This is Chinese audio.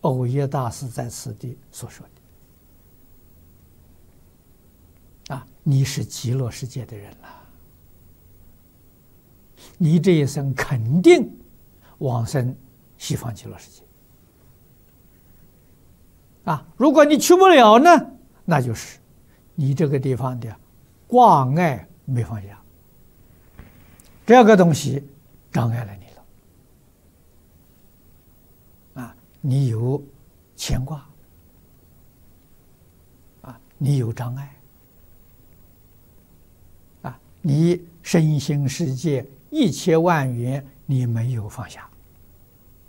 藕益大师在此地所说的。你是极乐世界的人了，你这一生肯定往生西方极乐世界。如果你去不了呢，那就是你这个地方的挂碍没放下，这个东西障碍了你了。你有牵挂，你有障碍，你身心世界一切万缘你没有放下。